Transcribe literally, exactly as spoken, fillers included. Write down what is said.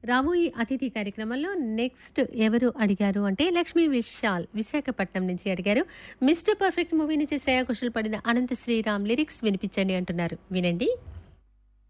రాబోయే అతిథి కార్యక్రమంలో నెక్స్ట్ ఎవరు అడిగారు అంటే లక్ష్మీ విశాల్ విశాఖపట్నం నుంచి అడిగారు. మిస్టర్ పర్ఫెక్ట్ మూవీ నుంచి శ్రేయా ఘోషల్ పడిన అనంత శ్రీరామ్ లిరిక్స్ వినిపించండి అంటున్నారు. వినండి.